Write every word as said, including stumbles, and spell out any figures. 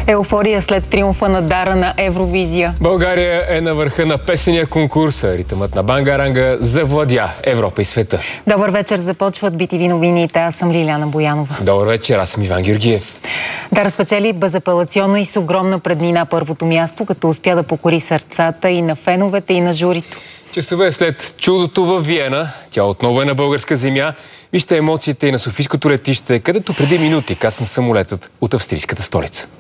Еуфория след триумфа на Дара на Евровизия. България е на върха на песения конкурс. Ритъмът на Бангаранга завладя Европа и света. Добър вечер, започват би ти ви новините. Аз съм Лиляна Боянова. Добър вечер, аз съм Иван Георгиев. Дара спечели безапелационно и с огромна преднина първото място, като успя да покори сърцата и на феновете, и на журито. Часове след чудото във Виена, тя отново е на българска земя. Вижте емоциите и на Софийското летище, където преди минути кацна самолетът от австрийската столица.